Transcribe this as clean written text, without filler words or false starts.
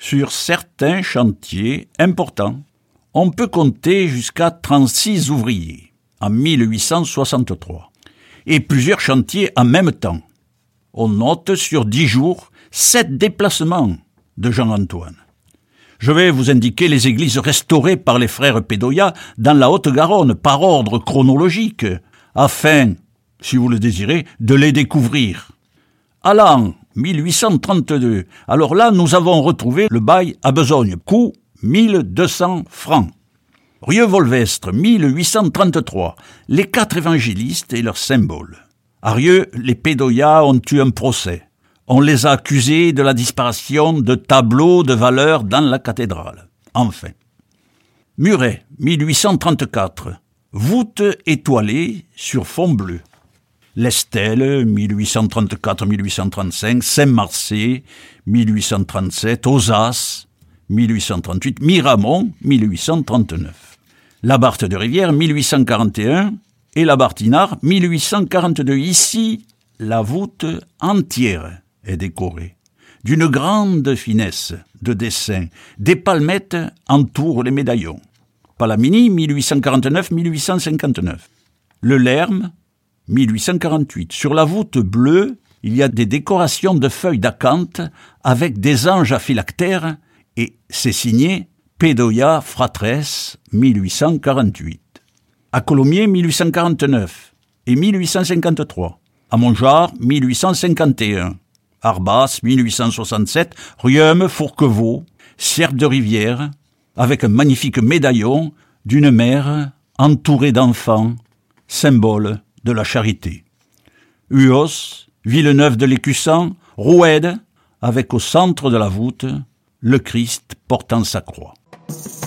Sur certains chantiers importants, on peut compter jusqu'à 36 ouvriers en 1863 et plusieurs chantiers en même temps. On note sur 10 jours 7 déplacements de Jean-Antoine. Je vais vous indiquer les églises restaurées par les frères Pédoya dans la Haute-Garonne par ordre chronologique, afin, si vous le désirez, de les découvrir. À l'an 1832, alors là, nous avons retrouvé le bail à besogne, coût 1200 francs. Rieux-Volvestre, 1833, les 4 évangélistes et leurs symboles. À Rieux, les Pédoya ont eu un procès. On les a accusés de la disparition de tableaux de valeur dans la cathédrale. Enfin. Muret, 1834. Voûte étoilée sur fond bleu. L'Estelle, 1834-1835. Saint-Marcé, 1837. Ozas, 1838. Miramont, 1839. La Barthe de Rivière, 1841. Et la Bartinard, 1842. Ici, la voûte entière est décorée. D'une grande finesse de dessin, des palmettes entourent les médaillons. Palamini, 1849-1859. Le Lerme, 1848. Sur la voûte bleue, il y a des décorations de feuilles d'acanthe avec des anges à phylactères et c'est signé Pédoya Fratres, 1848. À Colomiers, 1849 et 1853. À Montgeard, 1851. Arbas, 1867, Rieume, Fourquevaux, Sierpe de Rivière, avec un magnifique médaillon d'une mère entourée d'enfants, symbole de la charité. Uos, Villeneuve de l'Écussan, Roued, avec au centre de la voûte le Christ portant sa croix.